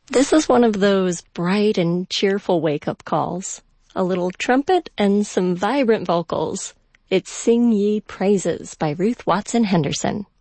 This is one of those bright and cheerful wake-up calls. A little trumpet and some vibrant vocals. It's Sing Ye Praises by Ruth Watson Henderson.